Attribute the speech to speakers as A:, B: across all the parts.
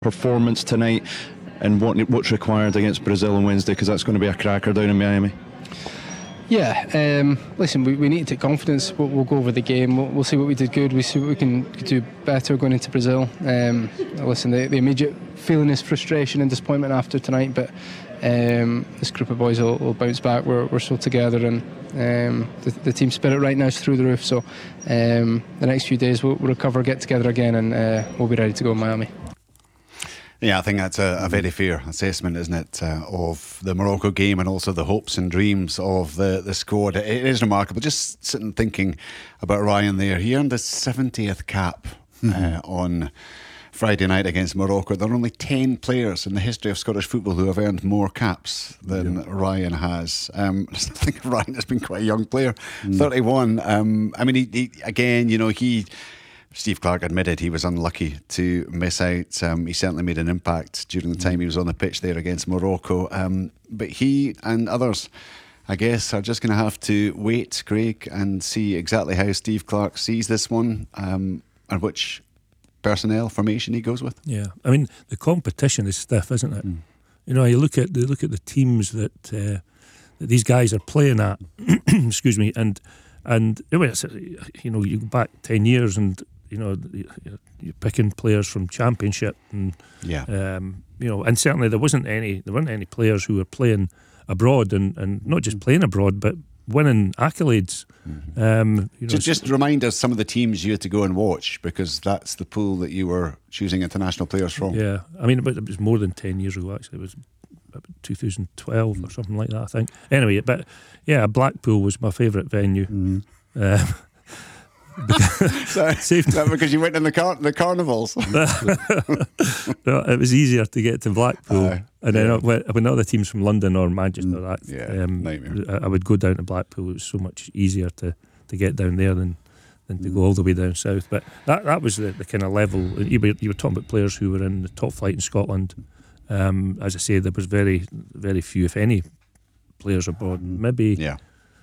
A: performance tonight and what's required against Brazil on Wednesday, because that's going to be a cracker down in Miami?
B: Yeah, listen, we need to take confidence. We'll go over the game. We'll see what we did good. We see what we can do better going into Brazil. Listen, the immediate feeling is frustration and disappointment after tonight, but this group of boys will bounce back. We're still together, and the team spirit right now is through the roof. So the next few days we'll recover, get together again, and we'll be ready to go in Miami.
C: Yeah, I think that's a very fair assessment, isn't it, of the Morocco game, and also the hopes and dreams of the squad. It is remarkable. Just sitting thinking about Ryan there. He earned his 70th cap on Friday night against Morocco. There are only 10 players in the history of Scottish football who have earned more caps than Ryan has. I think Ryan has been quite a young player, 31. I mean, he again, Steve Clarke admitted he was unlucky to miss out. He certainly made an impact during the time he was on the pitch there against Morocco. But he and others, I guess, are just going to have to wait, Craig, and see exactly how Steve Clarke sees this one, and which personnel formation he goes with.
D: Yeah, I mean, the competition is stiff, isn't it? You look at the teams that these guys are playing at. Excuse me, and you go back 10 years and you're picking players from Championship, and and certainly there weren't any players who were playing abroad, and not just playing abroad, but winning accolades.
C: Just remind us some of the teams you had to go and watch, because that's the pool that you were choosing international players from.
D: Yeah, I mean, it was more than 10 years ago. Actually, it was 2012 or something like that, I think. Anyway, but yeah, Blackpool was my favourite venue.
C: Because you went in the carnivals.
D: No, it was easier to get to Blackpool, and then when other teams from London or Manchester, I would go down to Blackpool. It was so much easier to get down there than to go all the way down south. But that was the kind of level. You were talking about players who were in the top flight in Scotland. As I say, there was very, very few, if any, players abroad. Maybe.
C: Yeah.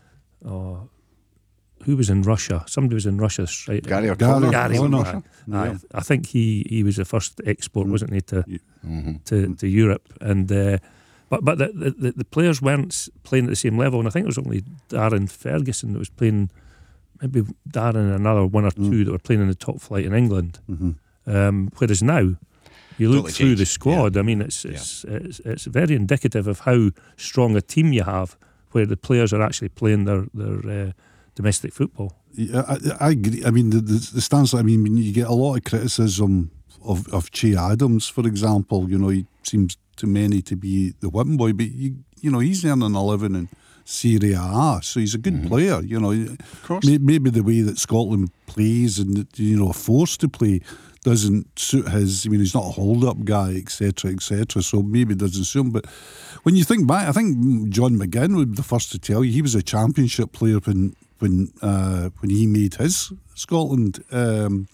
D: Who was in Russia? Somebody was in Russia. Right?
C: Gary O'Connor.
D: I think he was the first export, wasn't he, to Europe? And but the players weren't playing at the same level, and I think it was only Darren Ferguson that was playing. Maybe Darren and another one or two that were playing in the top flight in England. Whereas now, you look through the squad. I mean, it's very indicative of how strong a team you have, where the players are actually playing their domestic football.
E: Yeah, I agree. I mean, the stance. I mean, you get a lot of criticism of Che Adams, for example. He seems to many to be the whipping boy, but he's earning a living in Serie A, so he's a good player.
C: Of course.
E: Maybe the way that Scotland plays and are forced to play doesn't suit his. I mean, he's not a hold-up guy, etc., etc. So maybe it doesn't suit him. But when you think back, I think John McGinn would be the first to tell you he was a Championship player when he made his Scotland